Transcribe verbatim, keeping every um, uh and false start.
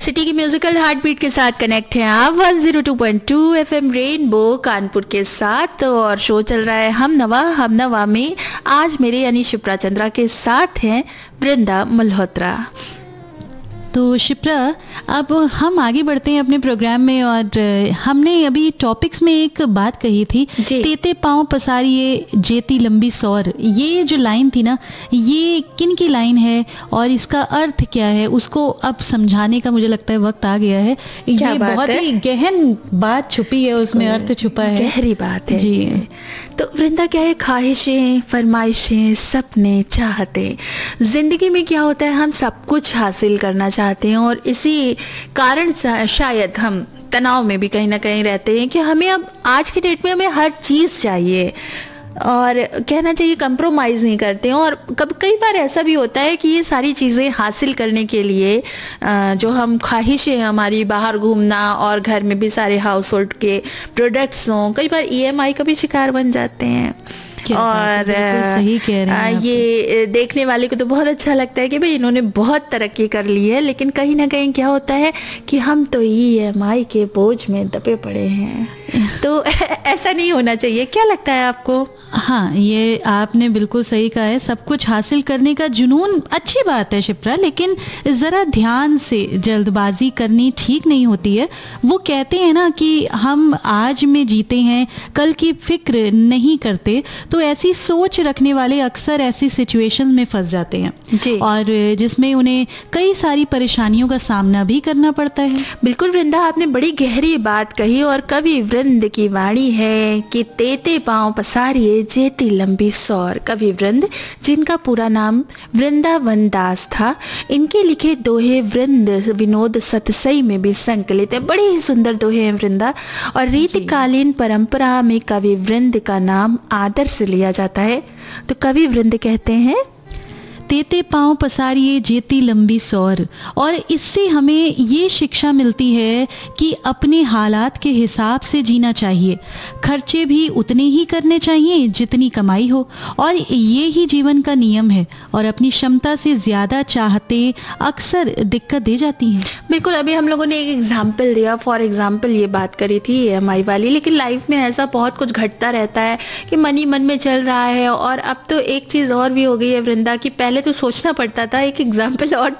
City की musical heart beat के साथ कनेक्ट हैं आप one zero two point two FM rainbow Kanpur के साथ। और शो चल रहा है हम नवा हम नवा में आज मेरे यानी शिप्रा चंद्रा के साथ हैं वृंदा मल्होत्रा। तो शिप्रा, अब हम आगे बढ़ते हैं अपने प्रोग्राम में और हमने अभी टॉपिक्स में एक बात कही थी, तेते पाँव पसारिए जेती लंबी सौर। ये जो लाइन थी ना, ये किन की लाइन है और इसका अर्थ क्या है, उसको अब समझाने का मुझे लगता है वक्त आ गया है। ये बहुत ही गहन बात छुपी है उसमें, अर्थ छुपा है, गहरी बात है जी। तो वृंदा क्या है, ख्वाहिशें, फरमाइशें, सपने, चाहते, जिंदगी में क्या होता है, हम सब कुछ हासिल करना चाहते हैं और इसी कारण शायद हम तनाव में भी कहीं ना कहीं रहते हैं कि हमें अब आज के डेट में हमें हर चीज़ चाहिए और कहना चाहिए कंप्रोमाइज़ नहीं करते हैं। और कब कई बार ऐसा भी होता है कि ये सारी चीज़ें हासिल करने के लिए जो हम ख्वाहिशें हमारी, बाहर घूमना और घर में भी सारे हाउस होल्ड के प्रोडक्ट्स हों, कई बार ईएमआई का भी शिकार बन जाते हैं। और सही कह रहे हैं ये देखने वाले को तो बहुत अच्छा लगता है कि भाई इन्होंने बहुत तरक्की कर ली है, लेकिन कहीं ना कहीं क्या होता है कि हम तो ईएमआई के बोझ में दबे पड़े हैं। तो ऐसा नहीं होना चाहिए, क्या लगता है आपको? हाँ, ये आपने बिल्कुल सही कहा है। सब कुछ हासिल करने का जुनून अच्छी बात है शिप्रा, लेकिन ज़रा ध्यान से जल्दबाजी करनी ठीक नहीं होती है। वो कहते हैं ना कि हम आज में जीते हैं, कल की फिक्र नहीं करते। तो ऐसी सोच रखने वाले अक्सर ऐसी सिचुएशन में फंस जाते हैं जी। और जिसमें उन्हें कई सारी परेशानियों का सामना भी करना पड़ता है। बिल्कुल वृंदा, आपने बड़ी गहरी बात कही। और कवि वृंद की वाणी है कि तेते पाँव पसारिए जेती लंबी सौर। कवि वृंद, जिनका पूरा नाम वृंदावन दास था, इनके लिखे दोहे वृंद विनोद सतसई में भी संकलित है। बड़े ही सुंदर दोहे हैं वृंदा। और रीतिकालीन परंपरा में कवि वृंद का नाम आदर से लिया जाता है। तो कवि वृंद कहते हैं, तेते पाँव पसारिए जेती लंबी सौर। और इससे हमें ये शिक्षा मिलती है कि अपने हालात के हिसाब से जीना चाहिए, खर्चे भी उतने ही करने चाहिए जितनी कमाई हो, और ये ही जीवन का नियम है। और अपनी क्षमता से ज़्यादा चाहते अक्सर दिक्कत दे जाती हैं। बिल्कुल, अभी हम लोगों ने एक एग्जाम्पल दिया, फॉर एग्जाम्पल ये बात करी थी ईएमआई वाली, लेकिन लाइफ में ऐसा बहुत कुछ घटता रहता है कि मन ही मन में चल रहा है। और अब तो एक चीज़ और भी हो गई है वृंदा, कि पहले तो सोचना पड़ता था। एक एग्जाम्पल और